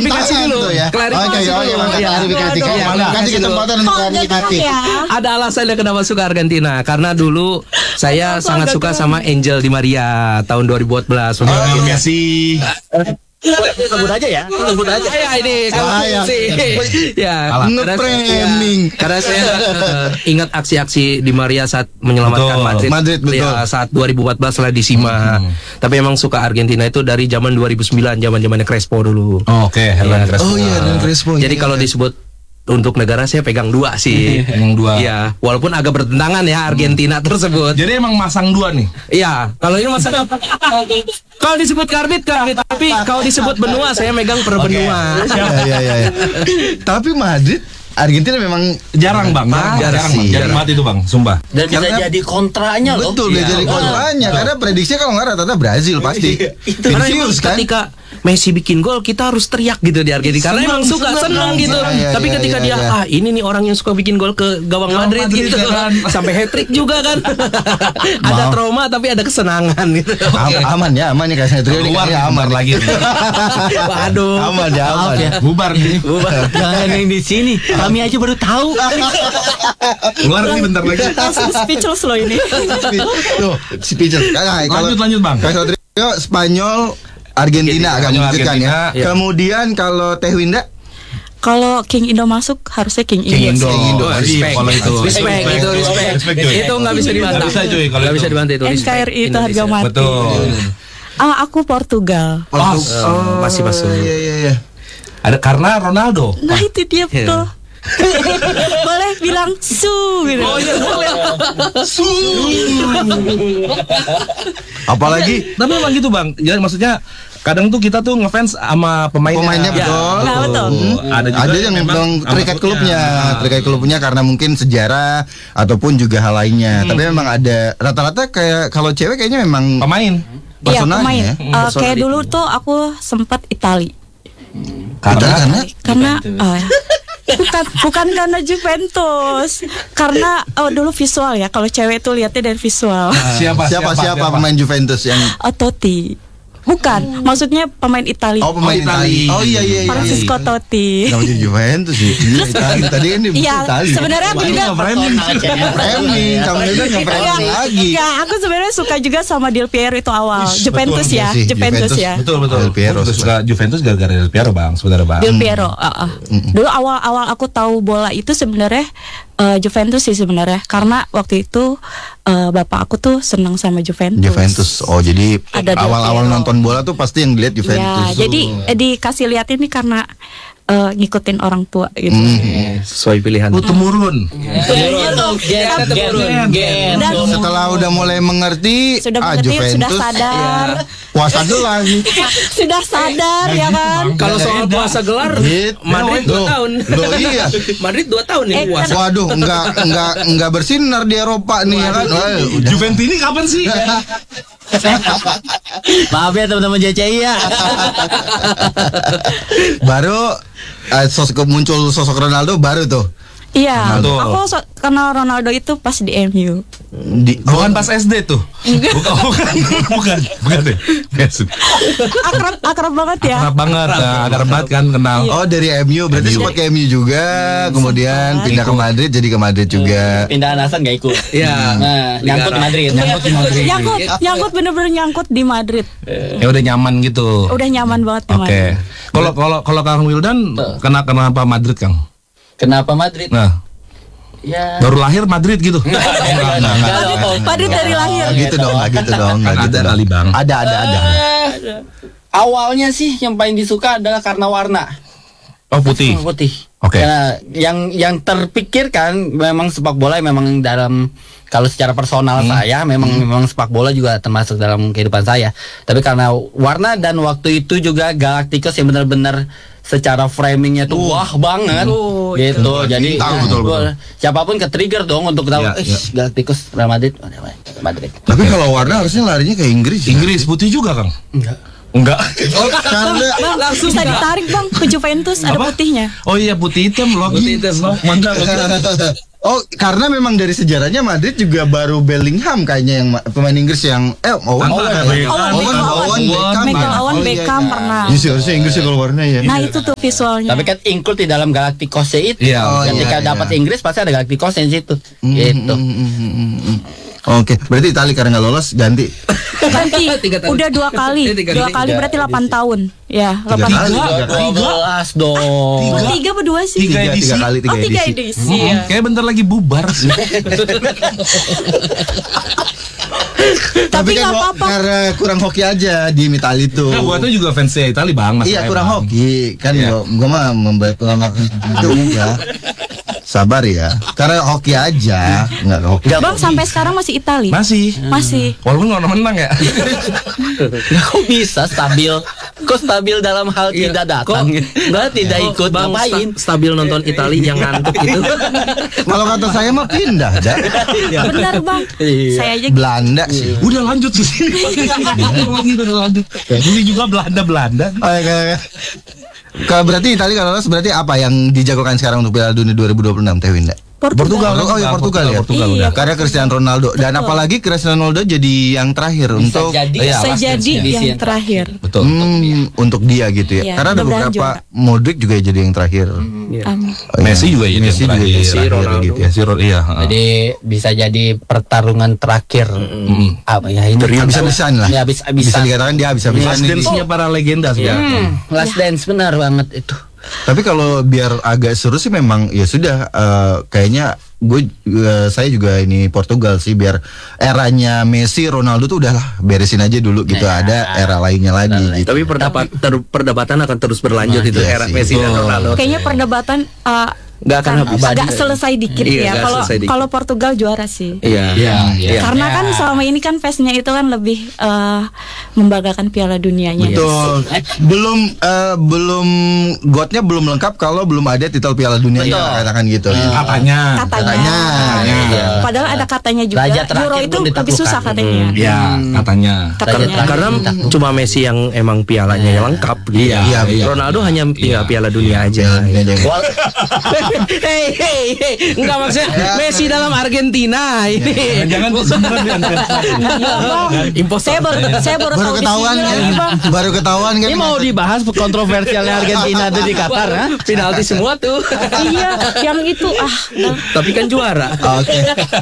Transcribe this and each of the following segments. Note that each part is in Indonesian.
klarifikasi dulu. Klarifikasi dulu. Klarifikasi. Kasih kesempatan untuk klarifikasi. Ada alasannya kenapa suka Argentina. Karena dulu saya sangat suka sama Angel Di Maria tahun 2014. Messi. Sebut aja ya. Saya ini ya nge-framing. karena saya ingat aksi-aksi Di Maria saat menyelamatkan Madrid betul. Ya, saat 2014 lah di Sima. Tapi emang suka Argentina itu dari zaman 2009, zaman-zamannya Crespo dulu. Oke, Hernan Crespo. Oh iya, Hernan Crespo. Jadi kalau disebut untuk negara saya pegang dua sih. Yang dua. Iya, walaupun agak bertentangan ya Argentina tersebut. Jadi emang masang dua nih. Iya, kalau ini masang kalau disebut karbit, tapi kalau disebut benua saya megang per benua. Iya. Tapi Madrid Argentina memang Jarang bang, jarang banget itu bang, sumpah. Dan bisa jadi kontranya loh. betul bisa jadi kontranya karena prediksinya kalau nggak rata-rata Brazil pasti. Karena emang Vinicius kan. ketika Messi bikin gol kita harus teriak gitu di Argentina karena emang senang gitu. Tapi ketika dia ini nih orang yang suka bikin gol ke gawang Madrid gitu sampai hat-trick juga kan. Ada trauma tapi ada kesenangan gitu. Aman ya kayak saya Keluar aman lagi. Waduh. Aman ya. Bubar nih. Jangan yang di sini. Kami aja baru tahu. Keluar nih bentar lagi. Langsung speechless loh ini. Tuh, speechless. Lanjut bang. Kak Satrio Spanyol Argentina akan melanjutkan ya. Kemudian kalau Teh Winda Kalau King Indo masuk harusnya King Indo. Respect. Itu nggak bisa dibantah. Nggak bisa cuy kalau nggak bisa dibantah itu. NKRI itu harga mati. Betul. Aku Portugal. Masih masuk. Iya. Ada karena Ronaldo. Nah itu dia betul. Boleh bilang su gitu. Oh iya boleh. Apalagi Tapi memang gitu bang. Jadi maksudnya kadang tuh kita tuh ngefans sama pemainnya. betul. Nah, betul. Ada yang memang terikat klubnya karena mungkin sejarah ataupun juga hal lainnya. Tapi memang ada rata-rata kayak kalau cewek kayaknya memang pemain. Iya pemain. personalnya. Kayak dulu tuh aku sempat Itali. Karena Bukan karena Juventus. Karena dulu visual ya. Kalau cewek tuh lihatnya dari visual. siapa pemain Juventus yang Totti. Bukan, maksudnya pemain Italia. Oh, pemain Italia. Oh iya. Francisco Totti. Namanya Juventus sih. Italia. Tadi kan dia Iya, Italia. sebenarnya aku juga framing, kamu juga nge-framing lagi. Ya, aku sebenarnya suka juga sama Del Piero itu awal. Juventus ya, Juventus ya. Betul. Del Piero. Aku suka Juventus gara-gara Del Piero bang, sebenarnya bang. Del Piero. Dulu awal aku tahu bola itu sebenarnya Juventus sih sebenarnya, karena waktu itu bapak aku tuh senang sama Juventus. Oh, jadi Ada Del awal-awal Piero. nonton bola tuh pasti yang dilihat Juventus. Ya, jadi dikasih lihat ini karena ngikutin orang tua gitu. Sesuai pilihan. Temurun. Dan Setelah udah mulai mengerti, sudah mengerti, Juventus sudah sadar. puasa gelar nih. Sudah sadar ya kan. Kalau soal puasa gelar, Madrid 2 tahun. Loh iya. Madrid 2 tahun nih puasa. Waduh, enggak bersinar di Eropa nih ya kan. Juventus ini kapan sih? Maaf ya teman-teman JCI ya. Baru muncul sosok Ronaldo baru tuh. Iya, Ronaldo. aku kenal Ronaldo itu pas di MU. Bukan pas SD tuh. Bukan deh. Akrab banget ya. Akrab banget kan kenal. Oh, dari MU berarti sempat ke MU juga, kemudian pindah ke Madrid jadi ke Madrid juga. Pindahan Hasan gak ikut. Iya. Nah, nyangkut di Madrid. Nyangkut bener-bener nyangkut di Madrid. Ya udah nyaman gitu. Udah nyaman banget di Madrid. Oke. Kalau Kang Wildan kenapa Madrid Kang? Kenapa Madrid? Nah, Ya. baru lahir Madrid gitu. Madrid dari lahir. Nggak gitu dong. Ada kali bang. Ada. Awalnya sih yang paling disuka adalah karena warna. Oh putih. Putih. Oke. Karena yang terpikirkan memang sepak bola memang dalam, kalau secara personal saya memang sepak bola juga termasuk dalam kehidupan saya. Tapi karena warna dan waktu itu juga Galacticos yang benar-benar secara framingnya tuh wah banget gitu. Jadi betul. siapapun ke trigger dong untuk tahu Galacticos Real Madrid. Tapi kalau warna harusnya larinya ke Inggris. Inggris putih juga Kang? Enggak. Karena Langsung bisa ditarik bang ke Juventus, ada putihnya. Oh iya putih hitam loh. Putih hitam. Mantap. Oh, karena memang dari sejarahnya Madrid juga baru Bellingham kayaknya yang pemain Inggris yang Owen Michael Owen Beckham pernah. Iya sih, harusnya Inggris ya kalau warna ya. Nah itu tuh visualnya. Tapi kan include di dalam Galacticos itu. Iya. Ketika iya, dapat iya. Inggris pasti ada Galacticos di situ. Gitu. Oke, berarti Itali karena nggak lolos ganti. Ganti. 3 tahun. Udah 2 kali. 3 kali. 2 kali berarti 8 tahun. Ya, 8 kali. tahun. 12 dong. Oh, 3 apa 2 sih? Tiga edisi. Tiga kali, 3 3 edisi. edisi. Ya. Kayak bentar lagi bubar sih. Tapi kan nggak apa-apa. karena kurang hoki aja di Itali tuh. Nah, gua tuh juga fansnya Itali bang. Mas Iya Ray, kurang Bang. hoki kan Iya. gua mah membaik itu enggak. Sabar ya. Karena hoki aja, enggak hoki. Bang sampai sekarang masih Itali? Masih. Masih. Walaupun nggak menang ya. Ya, kok bisa stabil? Kok stabil dalam hal Iya. tidak datang? Nggak tidak ikut Bang ngapain? stabil nonton Itali yang ngantuk gitu. Kalau kata saya mah pindah, dah. Benar Bang. Iya. Saya aja Belanda sih. Udah lanjut ke sini. Udah lanjut. Ini juga Belanda. Kalau berarti Italia kalau lolos berarti apa yang dijagokan sekarang untuk Piala Dunia 2026 Teh Winda? Portugal. Oh ya Portugal ya. Portugal Iya. udah. Karena Cristiano Ronaldo dan apalagi Cristiano Ronaldo jadi yang terakhir untuk jadi Iya, Bisa last jadi dance-nya. yang terakhir. Betul. untuk dia gitu ya. Iya, Karena ada mudah-mudahan beberapa Modric juga jadi yang terakhir. Iya. Oh, Messi iya. juga jadi Messi yang juga terakhir. jadi terakhir Ronaldo. gitu ya. Messi, iya. Jadi bisa jadi pertarungan terakhir. Apa ya itu? Habis-habisan lah. Ya Bisa habis-habisan. dikatakan dia habis-habisan Last ini. dance-nya para legenda sebenarnya. Last dance benar banget itu. Tapi kalau biar agak seru sih memang ya sudah kayaknya saya juga ini Portugal sih biar eranya Messi Ronaldo tuh udahlah beresin aja dulu gitu Ya. ada era lainnya lagi gitu. Tapi perdebatan akan terus berlanjut itu iya era sih. Messi dan Ronaldo. Kayaknya perdebatan Nggak akan habis. agak selesai dikit Iya, ya. nggak Kalau selesai dikit. kalau Portugal juara sih. Iya. Iya. Karena kan selama ini kan fansnya itu kan lebih membanggakan Piala Dunianya. Betul. Belum godnya belum lengkap kalau belum ada titel Piala Dunia katakan gitu. Katanya. Katanya. Iya. Padahal ada katanya juga. Raja terakhir Euro itu belum lebih ditaklukkan. susah katanya. Ya, katanya. Katanya. Karena cuma Messi yang emang pialanya yang lengkap gitu. Iya, iya. Ronaldo hanya Piala Dunia aja. Hei, enggak maksudnya Messi dalam Argentina ini. Jangan beneran Saya baru Baru tahu di ketahuan sini kan? lagi, Bang. Baru ketahuan kan? Ini mau dibahas kontroversialnya Argentina tuh di Qatar, ha? Penalti semua tuh. Iya, yang itu Tapi kan juara. Oke.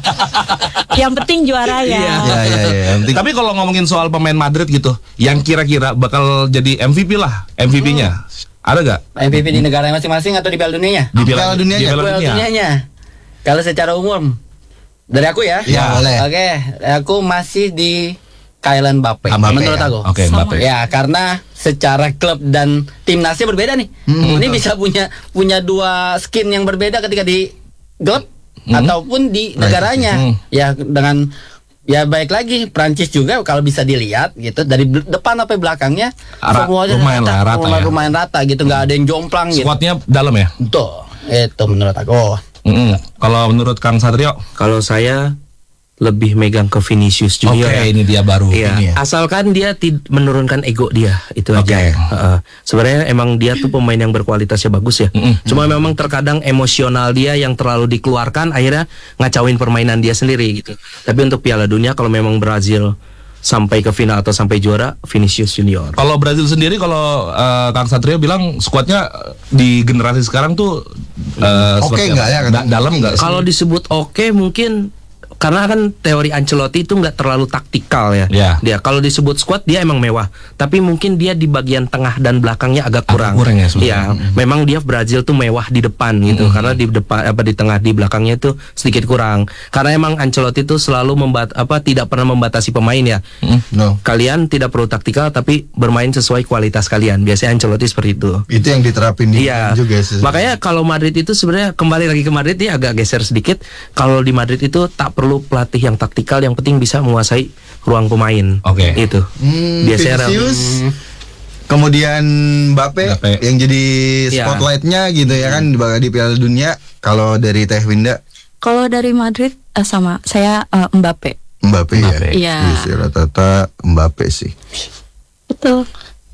yang penting juara ya. Iya. Ya. Yang penting Tapi kalau ngomongin soal pemain Madrid gitu, yang kira-kira bakal jadi MVP lah, MVP-nya. Ada gak? MVP di negara masing-masing atau di Piala Dunianya? Di Piala Dunianya. di Piala Piala Dunia. Dunianya. Kalau secara umum dari aku ya. Ya, boleh. Oke, aku masih di Kylian Mbappe. Mbappe, Menurut ya. aku. Oke, Sama. Mbappe. Ya, karena secara klub dan timnasnya berbeda nih. Ini bisa punya dua skin yang berbeda ketika di klub ataupun di negaranya. Ya dengan ya baik lagi Prancis juga kalau bisa dilihat gitu dari depan sampai belakangnya semuanya lumayan lah, rata ya. lumayan rata gitu, nggak ada yang jomplang gitu. Squadnya dalam ya. Tuh, itu menurut aku. Kalau menurut Kang Satrio, Kalau saya lebih megang ke Vinicius oke Junior ya. ini dia baru. Iya, Ini ya. asalkan dia menurunkan ego dia, itu Oke. aja. Sebenarnya emang dia tuh pemain yang berkualitasnya bagus ya. Cuma memang terkadang emosional dia yang terlalu dikeluarkan, akhirnya ngacauin permainan dia sendiri gitu. Tapi untuk Piala Dunia kalau memang Brazil sampai ke final atau sampai juara, Vinicius Junior. Kalau Brazil sendiri, kalau Kang Satrio bilang squadnya di generasi sekarang tuh seperti nggak apa? ya, kata- Dalam nggak? Kalau disebut oke mungkin karena kan teori Ancelotti itu nggak terlalu taktikal ya. Ya. Dia kalau disebut squad dia emang mewah, tapi mungkin dia di bagian tengah dan belakangnya agak kurang. kurang ya sebenarnya. Iya, memang dia Brazil tuh mewah di depan gitu, karena di depan di tengah di belakangnya itu sedikit kurang. Karena emang Ancelotti itu selalu tidak pernah membatasi pemain ya. No. Kalian tidak perlu taktikal tapi bermain sesuai kualitas kalian. Biasanya Ancelotti seperti itu. Itu yang diterapin di Iya, juga sih. makanya kalau Madrid itu sebenarnya kembali lagi ke Madrid dia agak geser sedikit. Kalau di Madrid itu tak perlu pelatih yang taktikal, yang penting bisa menguasai ruang pemain. Oke. Itu. Biasanya Vinicius, kemudian Mbappe Mbappe. yang jadi Iya. spotlightnya gitu ya kan di Piala Dunia. Kalau dari Teh Winda, Kalau dari Madrid sama saya Mbappe. Mbappe ya. Iya. Iya sih, rata-rata Mbappe sih. Betul.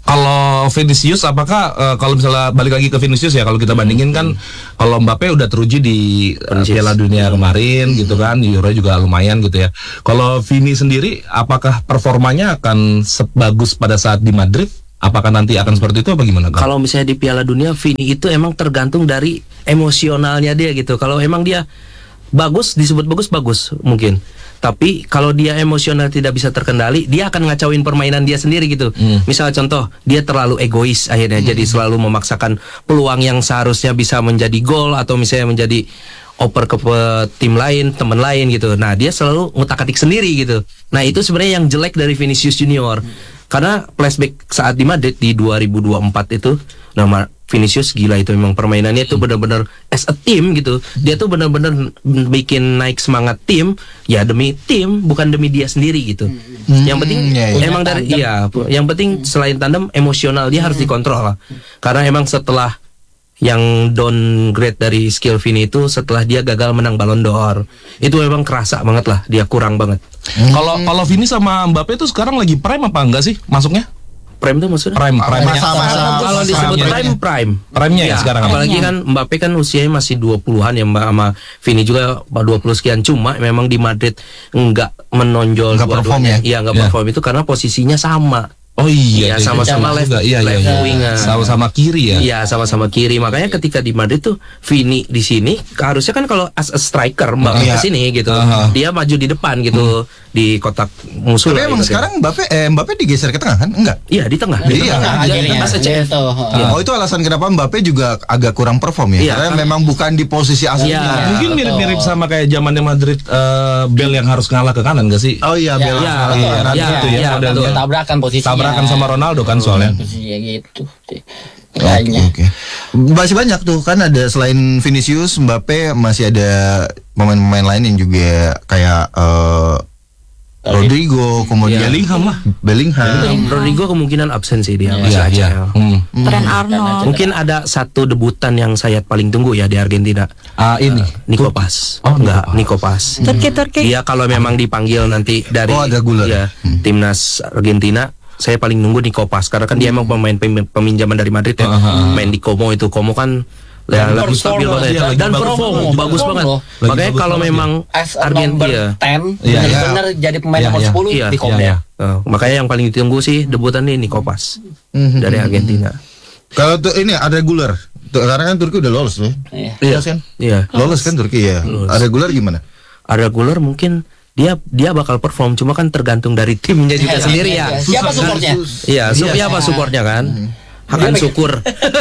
Kalau Vinicius, apakah kalau misalnya balik lagi ke Vinicius ya, kalau kita bandingin kan, kalau Mbappe udah teruji di Piala Dunia kemarin gitu kan, di Euro juga lumayan gitu ya. Kalau Vini sendiri, apakah performanya akan sebagus pada saat di Madrid? Apakah nanti akan seperti itu apa gimana? Kalau misalnya di Piala Dunia, Vini itu emang tergantung dari emosionalnya dia gitu. Kalau emang dia bagus, disebut bagus mungkin. Tapi kalau dia emosional tidak bisa terkendali, dia akan ngacauin permainan dia sendiri gitu. Misal contoh, dia terlalu egois akhirnya, jadi selalu memaksakan peluang yang seharusnya bisa menjadi gol atau misalnya menjadi oper ke tim lain, teman lain gitu. Nah, dia selalu ngutak-atik sendiri gitu. Nah, itu sebenarnya yang jelek dari Vinicius Junior. Karena flashback saat di Madrid di 2024 itu, nama Vinicius gila itu, memang permainannya itu benar-benar as a team gitu. Dia tuh benar-benar bikin naik semangat tim, ya demi tim, bukan demi dia sendiri gitu. Yang penting emang dari yang penting selain tandem, emosional dia harus dikontrol lah. Karena emang setelah yang downgrade dari skill Vini itu setelah dia gagal menang Ballon d'Or, itu memang kerasa banget lah, dia kurang banget. Kalau Vini sama Mbappe itu sekarang lagi prime apa enggak sih masuknya? Prime itu maksudnya? Prime Masa-masa Kalau disebut prime-nya ya sekarang. Apalagi kan Mbappe kan usianya masih 20-an ya, Mbak, sama Vini juga 20 sekian. Cuma memang di Madrid enggak menonjol, Nggak perform ya? Iya, enggak perform itu karena posisinya sama. Oh iya, sama-sama left winger. Sama-sama kiri ya. Iya, sama-sama kiri. Makanya ketika di Madrid tuh Vini di sini harusnya kan kalau as a striker Mbappe ke sini gitu. Dia maju di depan gitu di kotak musuh. Tapi emang gitu. sekarang Mbappe digeser ke tengah kan? Enggak. Iya, di tengah. Iya. As a CF. Oh, itu alasan kenapa Mbappe juga agak kurang perform ya? Iya, Karena memang bukan di posisi aslinya. Iya. Mungkin mirip-mirip sama kayak zamannya Madrid, Bale yang harus ngalah ke kanan gak sih? Oh iya, Bale. modelnya. Tabrakan posisinya. Tabrakan sama Ronaldo kan soalnya. Posisinya gitu. Oke. Masih banyak tuh kan, ada selain Vinicius, Mbappe masih ada pemain-pemain lain yang juga kayak Rodrigo, kemudian Bellingham. Rodrigo kemungkinan absen sih dia. Iya. Trent Arnold. Mungkin ada satu debutan yang saya paling tunggu ya di Argentina. Ini Nico Paz. Oh, Nico Paz. Turki. Dia kalau memang dipanggil nanti dari ada Guler. ya, timnas Argentina, saya paling nunggu Nico Paz karena kan dia emang pemain peminjaman dari Madrid ya. Main di Como itu. Como kan ya, lebih stabil banget ya. Dan perform bagus banget. Makanya kalau memang Argentina 10 benar jadi pemain nomor 10 di Como. makanya yang paling ditunggu sih debutan ini Nico Paz dari Argentina. Kalau tuh ini ada Guler. Karena kan Turki udah lolos tuh. Iya kan? Iya. Lolos kan Turki ya. Ada Guler gimana? Ada Guler mungkin dia bakal perform, cuma kan tergantung dari timnya juga sendiri ya. Siapa supportnya? Iya, siapa supportnya kan? Hakan Syukur.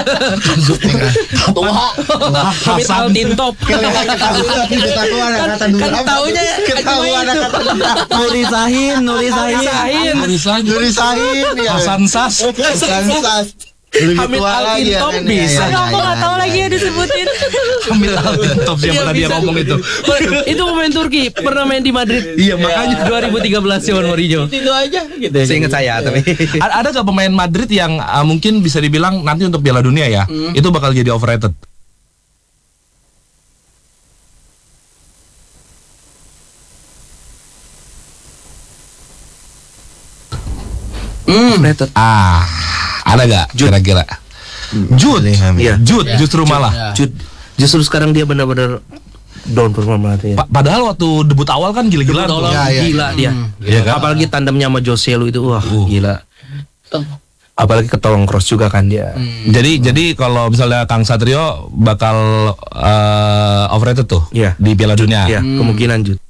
Tuha. Hamid Altintop. Nuri Sahin ya. Hasan Sas. Hamid Altintop bisa. Aku nggak tahu lagi yang disebutin. Hamid Altintop siapa tadi yang ngomong itu? Itu pemain Turki, pernah main di Madrid. Iya, makanya 2013 Jose Mourinho. Itu aja gitu. Seingat saya tapi. Ada gak pemain Madrid yang mungkin bisa dibilang nanti untuk Piala Dunia ya, itu bakal jadi overrated? Overrated. Ada gak kira-kira? Jude, Iya. Jude justru malah. Justru sekarang dia benar-benar down perform banget ya. Padahal waktu debut awal kan gila-gila tuh. Gila dia. Iya kan? Apalagi tandemnya sama Joselu itu wah gila. Apalagi ketolong cross juga kan dia. Jadi kalau misalnya Kang Satrio bakal overrated tuh Iya. di Piala Dunia. Iya, kemungkinan Jude.